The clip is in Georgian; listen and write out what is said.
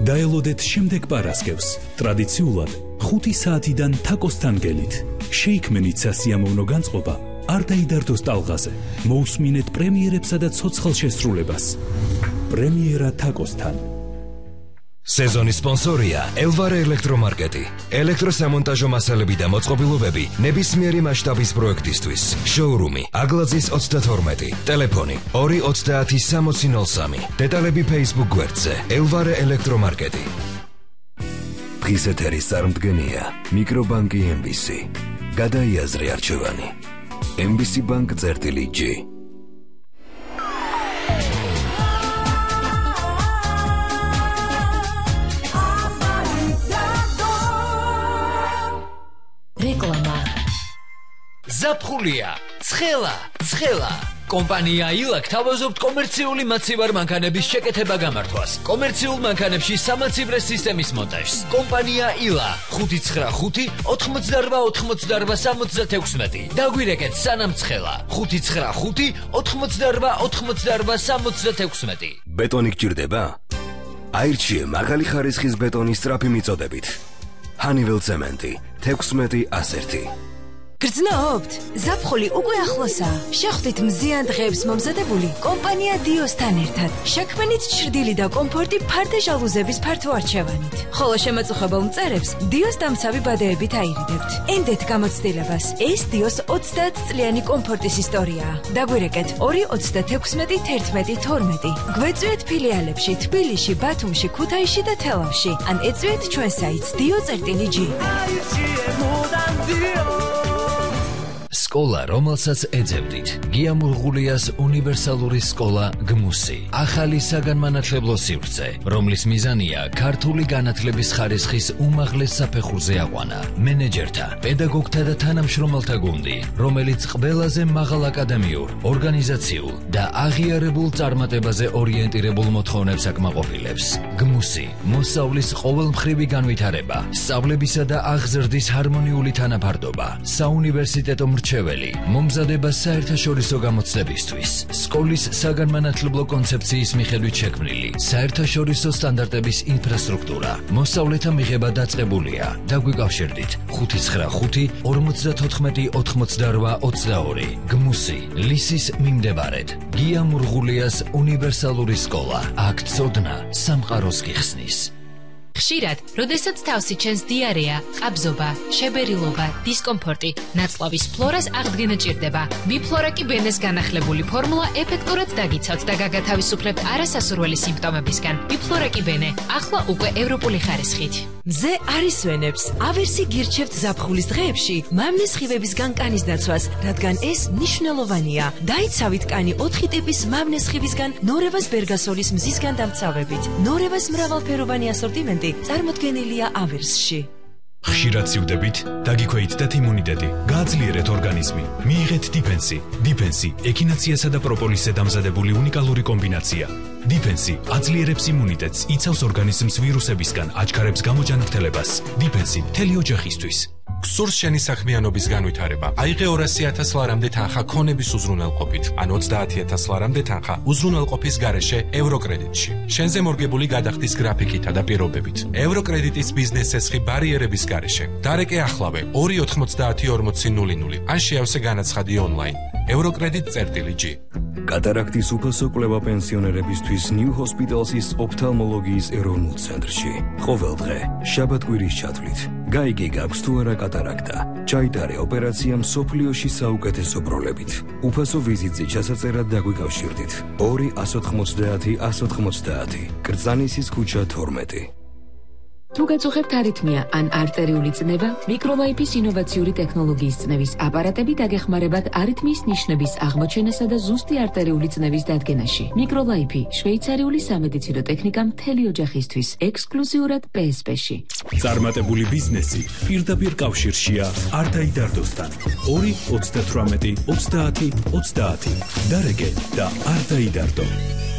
დაელოდეთ შემდეგ პარასკევს, ტრადიციულად 5 საათიდან თაკოსთან გელით. შეიქმნით სასიამოვნო განწყობა არ დაიდარდოს ტალღაზე. მოусმინეთ პრემიერებსა და ცოცხალ შესრულებას. პრემიერა თაკოსთან. სეზონის სპონსორია ელვარე ელექტრომარკეტი. ელექტროსამონტაჟო მასალები და მოწყობილობები ნებისმიერი მასშტაბის პროექტისთვის. შოურუმი აგლაძის 32. ტელეფონი 230-6003. დეტალები Facebook გვერდზე ელვარე ელექტრომარკეტი. დღის ეთერის წარმდგენია მიკრობანკი MBC. გადაიაზრე არჩევანი. MBC Bank წერტილი-G. რეკლამა. ზაფხულია, ცხელა. კომპანია ილა გთავაზობთ კომერციული მაცივარ მანქანების შეკეთება გამართვას. კომერციულ მანქანებში სამაცივრე სისტემის მონტაჟს. კომპანია ილა 595 88 66. დაგვირეკეთ სანამ ცხელა 595 88 66. ბეტონი გჭირდება? აირჩიე მაღალი ხარისხის ბეტონის სწრაფი მიწოდებით. Honeywell Cement 16-101. გრძნობთ? ზაფხული უკვე ახლოსაა. შეხვდით მზიან დღეებს მომზადებული კომპანია დიოსთან ერთად. შექმნით ჩრდილი და კომფორტი ფარდე ჟალუზების ფართო არჩევანით. ხოლო შემაწუხებელ მწერებს დიოს დამცავი ბადეებით აირიდებთ. ენდეთ გამოცდილებას. ეს დიოს 30 წლიანი კომფორტის ისტორიაა. დაგვირეკეთ 236-11-12. გვეწვიეთ ფილიალებში თბილისში, ბათუმში, ქუთაისში და თელავში. ან ეწვიეთ ჩვენ საიტს dio.g. სკოლა, რომელსაც ეძებდით. გიამურღულიას უნივერსალური სკოლა გმუსი. ახალი საგანმანათლებლო სივრცე, რომლის მიზანია ქართული განათლების ხარისხის უმაღლეს საფეხურზე აყვანა. მენეჯერთა, პედაგოგთა და თანამშრომელთა გუნდი, რომელიც ყველაზე მაღალ აკადემიურ, ორგანიზაციულ და აღიარებულ წარმატებაზე ორიენტირებულ მოთხოვნებს აკმაყოფილებს. გმუსი, მოსავლის ყოველმხრივი განვითარება, სწავლებისა და აღზრდის ჰარმონიული თანაფარდობა, საუნივერსიტეტო მრჩეველი, მომზადება საერთაშორისო გამოცდებისთვის. სკოლის საგანმანათლებლო კონცეფციის მიხედვით შექმნილი საერთაშორისო სტანდარტების ინფრასტრუქტურა. მოსავლეთა მიღება დაწყებულია. დაგვიკავშირდით 595 54 88 22. გმუსი, ლისის მიმდებარედ. გიამურღულიას უნივერსალური სკოლა. აქ ცოდნა სამყაროს გიხსნის. ხშირად, როდესაც თავსი ჩენს დიარეა, ყაბზობა, შებერილობა, დისკომფორტი, ნაწლავის ფლორას აღდგენა ჭირდება. ბიფლორაკი ბენეს განახლებული ფორმულა ეფექტურად დაგიცავთ და გაგათავისუფლებთ არასასურველი სიმპტომებისგან. ბიფლორაკი ბენე, ახლა უკვე ევროპული ხარისხით. მზე არ ისვენებს. ავერსი გირჩევთ ზაფხულის დღეებში მამნის სხივებისგან კანის დაცვას, რადგან ეს მნიშვნელოვანია. დაიცავით კანი 4 ტიპის მამნის სხივისგან ნორევას ბერგასოლის მზისგან დამცავებით. ნორევას მრავალფეროვანი ასორტიმენტი წარმოდგენილია ავერსში. ხშირად სივდებით, დაგიქვეითდეთ იმუნიტეტი, გააძლიერეთ ორგანიზმი. მიიღეთ დიფენსი. დიფენსი ექინაციასა და პროპოლისზე დამზადებული უნიკალური კომბინაცია. დიფენსი აძლიერებს იმუნიტეტს, იცავს ორგანიზმს ვირუსებისგან, აჩქარებს გამოჯანმრთელებას. დიფენსი მთელი ოჯახისთვის. გსურს შენი საქმიანობის განვითარება. აიღე 200,000 ლარამდე თანხა ქონების უზრუნველყოფით, ან 30,000 ლარამდე თანხა უზრუნველყოფის გარეშე ევროკრედიტში. შენზე მორგებული გადახდის გრაფიკითა და პირობებით. ევროკრედიტის ბიზნეს ესხი ბარიერების გარეშე. დარეკე ახლავე 2904000, ან შეავსე განაცხადი ონლაინ. ევროკრედიტ.g. კატარაქტის უფასო კვლევა პენსიონერებისთვის New Hospitals's ოფთალმოლოგიის ეროვნულ ცენტრში. ყოველ დღე, შაბათ-კვირის ჩათვლით. გაიგე გაქვს თუ არა კატარაქტა. ჩაიტარე ოპერაცია მსოფლიოში საუკეთესო პროლებით. უფასო ვიზიტზე ჩასაწერად დაგვიკავშირდით. 2-190-190. კრძანისის ქუჩა 12. თუ გაწუხებთ არითმია ან არტერიული წნევა, მიკროლაიფის ინოვაციური ტექნოლოგიის წნევის აპარატები დაგეხმარებათ არითმიის ნიშნების აღმოჩენასა და ზუსტი არტერიული წნევის დადგენაში. მიკროლაიფი, შვეიცარიული სამედიცინო ტექნიკა მთელი ოჯახისთვის, ექსკლუზიურად PSP-ში. წარმატებული ბიზნესი პირდაპირ კავშირშია არ დაიდარდოსთან. 2-38-30-30. დარეგე და არ დაიდარდო.